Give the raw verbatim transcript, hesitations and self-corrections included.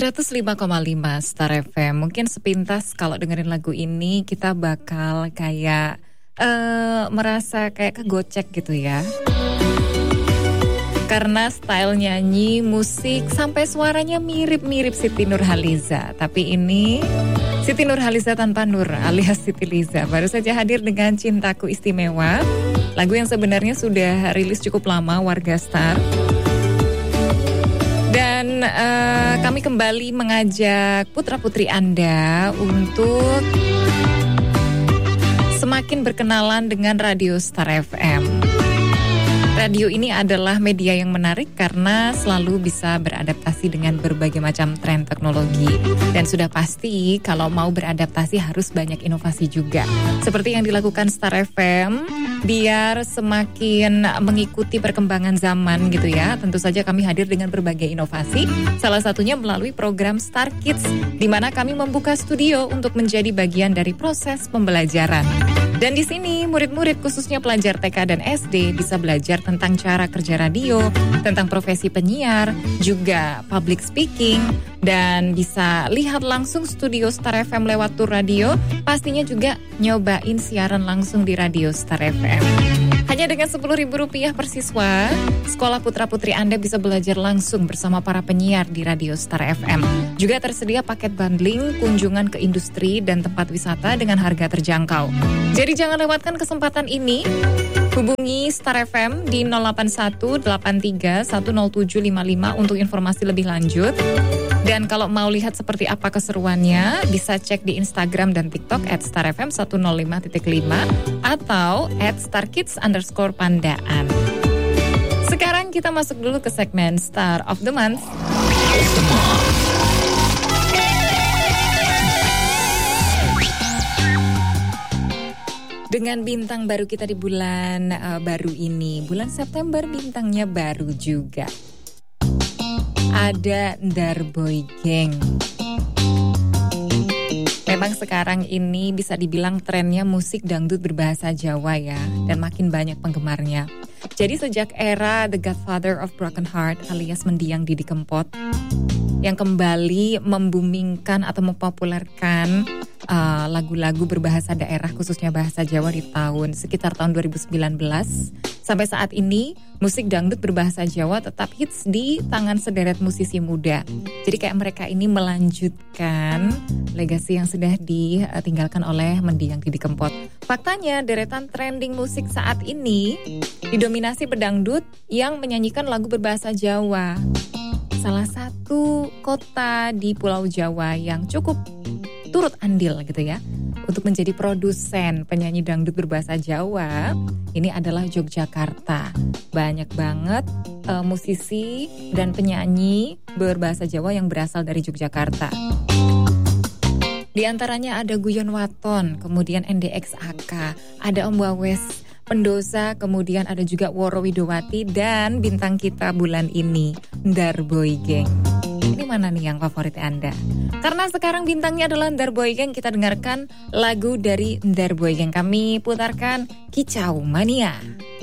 seratus lima koma lima Star F M. Mungkin sepintas kalau dengerin lagu ini kita bakal kayak uh, merasa kayak kegocek gitu ya. Karena style nyanyi, musik, sampai suaranya mirip-mirip Siti Nurhaliza. Tapi ini Siti Nurhaliza tanpa Nur alias Siti Liza. Baru saja hadir dengan Cintaku Istimewa. Lagu yang sebenarnya sudah rilis cukup lama, Warga Star. Dan uh, kami kembali mengajak putra-putri Anda untuk semakin berkenalan dengan Radio Star F M. Radio ini adalah media yang menarik karena selalu bisa beradaptasi dengan berbagai macam tren teknologi. Dan sudah pasti kalau mau beradaptasi harus banyak inovasi juga. Seperti yang dilakukan Star F M, biar semakin mengikuti perkembangan zaman gitu ya. Tentu saja kami hadir dengan berbagai inovasi. Salah satunya melalui program Star Kids, di mana kami membuka studio untuk menjadi bagian dari proses pembelajaran. Dan di sini murid-murid khususnya pelajar T K dan S D bisa belajar tentang cara kerja radio, tentang profesi penyiar, juga public speaking, dan bisa lihat langsung studio Star F M lewat tur radio, pastinya juga nyobain siaran langsung di Radio Star F M. Hanya dengan sepuluh ribu rupiah per siswa, sekolah putra-putri Anda bisa belajar langsung bersama para penyiar di Radio Star F M. Juga tersedia paket bundling, kunjungan ke industri dan tempat wisata dengan harga terjangkau. Jadi jangan lewatkan kesempatan ini. Hubungi Star F M di nol delapan satu delapan tiga satu nol tujuh lima lima untuk informasi lebih lanjut. Dan kalau mau lihat seperti apa keseruannya, bisa cek di Instagram dan TikTok at Star F M seratus lima titik lima atau at starkids underscore pandaan. Sekarang kita masuk dulu ke segmen Star of the Month. Dengan bintang baru kita di bulan uh, baru ini, bulan September bintangnya baru juga. Ada Darboy Gang. Memang sekarang ini bisa dibilang trennya musik dangdut berbahasa Jawa ya, dan makin banyak penggemarnya. Jadi sejak era The Godfather of Broken Heart alias mendiang Didi Kempot, yang kembali membumingkan atau mempopulerkan uh, lagu-lagu berbahasa daerah khususnya bahasa Jawa di tahun sekitar tahun dua ribu sembilan belas. Sampai saat ini musik dangdut berbahasa Jawa tetap hits di tangan sederet musisi muda. Jadi kayak mereka ini melanjutkan legasi yang sudah ditinggalkan oleh mendiang Didi Kempot. Faktanya deretan trending musik saat ini didominasi pedangdut yang menyanyikan lagu berbahasa Jawa. Salah satu kota di Pulau Jawa yang cukup turut andil gitu ya untuk menjadi produsen penyanyi dangdut berbahasa Jawa ini adalah Yogyakarta. Banyak banget uh, musisi dan penyanyi berbahasa Jawa yang berasal dari Yogyakarta. Di antaranya ada Guyon Waton, kemudian N D X A K, ada Om Wawes Pendosa, kemudian ada juga Woro Widowati dan bintang kita bulan ini Darboy Gang. Ini mana nih yang favorit Anda? Karena sekarang bintangnya adalah Darboy Gang, kita dengarkan lagu dari Darboy Gang. Kami putarkan Kicau Mania.